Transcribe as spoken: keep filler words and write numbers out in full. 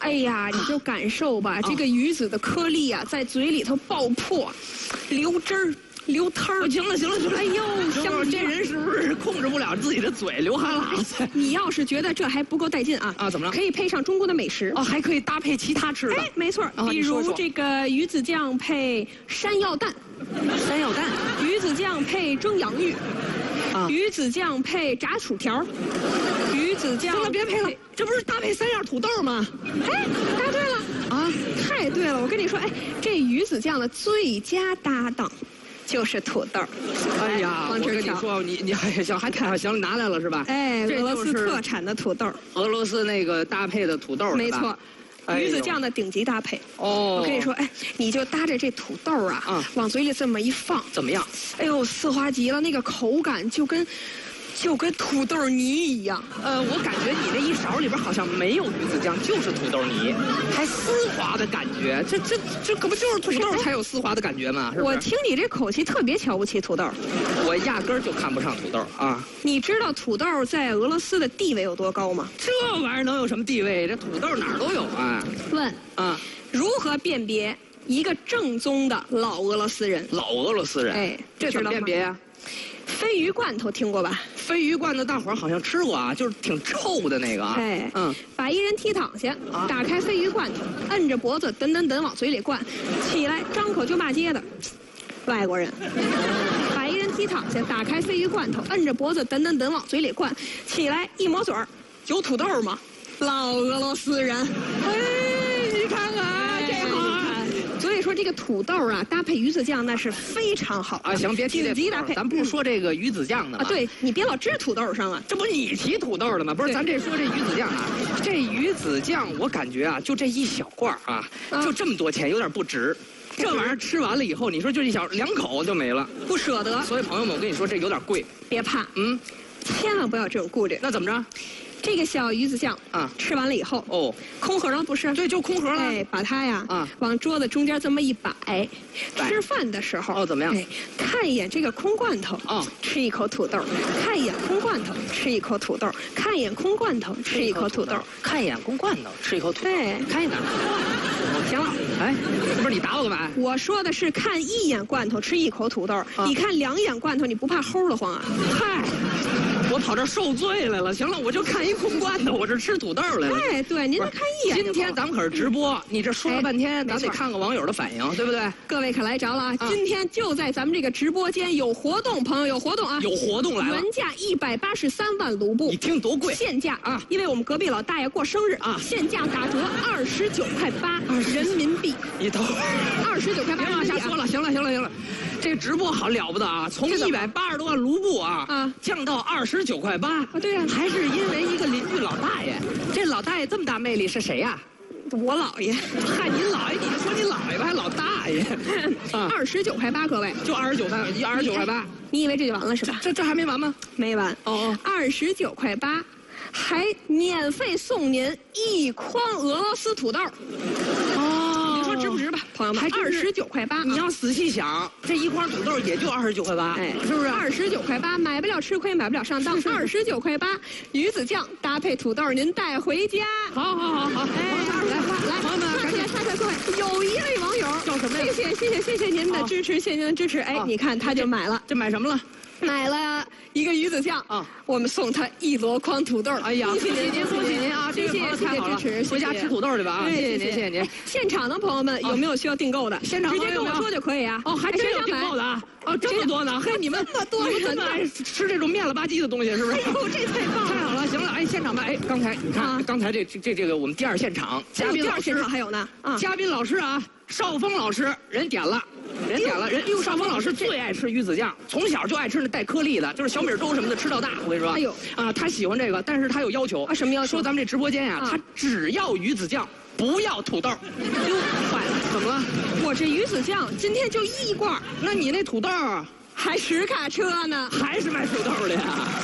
哎呀，你就感受吧，啊、这个鱼子的颗粒啊，在嘴里头爆破，流汁儿。流汤儿， 行了行了行了， 哎呦，香这人是不是控制不了自己的嘴流哈喇子？ 你要是觉得这还不够带劲啊啊，怎么了？ 可以配上中国的美食哦，还可以搭配其他吃的。 哎，没错， 啊、 比如这个鱼子酱配山药蛋， 山药蛋， 鱼子酱配蒸洋芋，啊，鱼子酱配炸薯条，鱼子酱。 行了，别配了，这不是搭配三样土豆吗？ 哎，答对了啊，太对了！我跟你说，哎，这鱼子酱的最佳搭档。就是土豆， 哎呀，我跟你说，你你还行，还看行拿来了是吧？ 哎，俄罗斯特产的土豆， 俄罗斯那个搭配的土豆， 没错，鱼子酱的顶级搭配。哦，我跟你说，哎，你就搭着这土豆啊，啊往嘴里这么一放， 怎么样？ 哎呦，丝滑极了，那个口感就跟。就跟土豆泥一样， 呃，我感觉你那一勺里边好像没有鱼子酱，就是土豆泥，还丝滑的感觉。这这这可不就是土豆才有丝滑的感觉吗？是不是？ 我听你这口气特别瞧不起土豆。 我压根儿就看不上土豆啊！ 你知道土豆在俄罗斯的地位有多高吗？ 这玩意儿能有什么地位？这土豆哪儿都有啊！ 问啊， 如何辨别一个正宗的老俄罗斯人？ 老俄罗斯人， 哎， 这怎么辨别呀？ 鲱鱼罐头听过吧？ 鲱鱼罐头大伙儿好像吃过啊，就是挺臭的那个啊。 哎，嗯，把一人踢躺下，啊、打开鲱鱼罐头，摁着脖子，等等等往嘴里灌，起来张口就骂街的，外国人。把一人踢躺下，打开鲱鱼罐头，摁着脖子，等等等往嘴里灌，起来一抹嘴儿，有土豆吗？老俄罗斯人。 哎，你看看这好。 所以说这个土豆啊，搭配鱼子酱那是非常好啊！行，别提这顶级搭配。 咱不是说这个鱼子酱的啊，对你别老支土豆上啊， 这不你提土豆的吗？不是，咱这说这鱼子酱啊，这鱼子酱我感觉啊，就这一小罐啊，啊就这么多钱，有点不值。这玩意儿吃完了以后，你说就一小两口就没了， 不舍得。 所以朋友们，我跟你说，这有点贵。 别怕， 嗯， 千万不要这种顾虑。 那怎么着？ 这个小鱼子酱啊，吃完了以后哦，空盒了不是？ 对，就空盒了。 哎，把它呀啊往桌子中间这么一摆，吃饭的时候哦怎么样？ 哎，看一眼这个空罐头啊，吃一口土豆；看一眼空罐头，吃一口土豆；看一眼空罐头，吃一口土豆； 看一眼空罐头，吃一口土豆。 对， 看一眼。 行了， 哎，这不是你打我干嘛？ 我说的是看一眼罐头吃一口土豆，啊、你看两眼罐头，你不怕齁得慌啊？ 嗨。我跑这受罪来了，行了，我就看一空罐头，我这吃土豆来了。 哎，对，您看一眼。 今天咱们可是直播，你这说了半天，咱得看看网友的反应，对不对？ 各位可来着了啊！今天就在咱们这个直播间有活动，朋友有活动啊！ 有活动来了， 原价一百八十三万卢布， 你听多贵？ 现价啊，因为我们隔壁老大爷过生日啊，现价打折二十九块八人民币。 你等会儿， 二十九块八。 别往下说了，行了，行了，行了。这直播好了不得啊！从一百八十多万卢布啊啊降到二十九块八啊！对呀、啊， 还是因为一个邻居老大爷。这老大爷这么大魅力是谁呀、 啊？我姥爷。 嗨，您姥爷，你就说你姥爷吧，还老大爷。 二十九块八，各位， 就二十九块，一二十九块八。 你以为这就完了是吧？ 这这还没完吗？ 没完。 哦哦， 二十九块八，还免费送您一筐俄罗斯土豆。哦。说值不值吧，朋友们？二十九块八， 你要仔细想，这一筐土豆也就二十九块八， 哎， 是不是？ 二十九块八，买不了吃亏，买不了上当。二十九块八，鱼子酱搭配土豆，您带回家。 好好好好， 哎，来来， 朋友们， 刷出来，刷出来，各位，有一位网友叫什么呀？ 谢谢谢谢谢谢您的支持，谢谢您的支持。哎，你看他就买了， 这买什么了？ 买了一个鱼子酱啊，我们送他一箩筐土豆。 哎呀， 恭喜您， 恭喜您啊！ 谢谢谢谢支持， 回家吃土豆去吧啊！谢谢您，谢谢您。 现场的朋友们有没有需要订购的？ 现场直接跟我说就可以啊。 哦，还真有订购的啊！哦，这么多呢！嘿，你们这么多人这么爱吃这种面了吧唧的东西，是不是？ 哎呦，这太棒了！ 太好了，行了，哎，现场吧，哎，刚才你看，刚才这这这个我们第二现场，嘉宾第二现场还有呢啊！嘉宾老师啊，邵峰老师人点了。人点了，人邵峰老师最爱吃鱼子酱，从小就爱吃那带颗粒的，就是小米粥什么的吃到大。我跟你说，哎呦啊，他喜欢这个，但是他有要求啊，什么要求？ 说咱们这直播间呀，他只要鱼子酱，不要土豆。哟，坏了，怎么了？ 我这鱼子酱今天就一罐， 那你那土豆还十卡车呢？ 还是卖土豆的呀？